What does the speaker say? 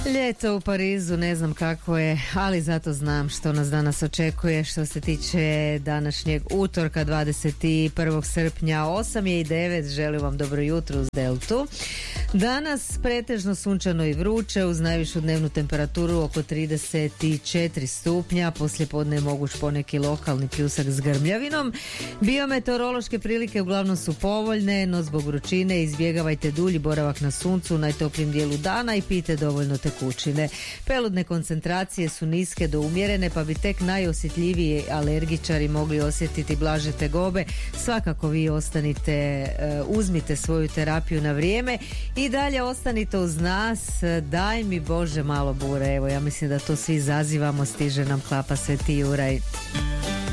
Ljeto u Parizu, ne znam kako je, ali zato znam što nas danas očekuje što se tiče današnjeg utorka 21. srpnja 8:09. Želim vam dobro jutro uz Deltu. Danas pretežno sunčano i vruće uz najvišu dnevnu temperaturu oko 34 stupnja. Poslijepodne je moguć poneki lokalni pljusak s grmljavinom. Biometeorološke prilike uglavnom su povoljne, no zbog vrućine izbjegavajte dulji boravak na suncu u najtoplijem dijelu dana i pijte dovoljno tekućine. Peludne koncentracije su niske do umjerene, pa bi tek najosjetljiviji alergičari mogli osjetiti blaže tegobe. Svakako vi ostanite, uzmite svoju terapiju na vrijeme i dalje ostanite uz nas. Daj mi Bože malo bure, evo ja mislim da to svi zazivamo, stiže nam klapa Sveti Juraj.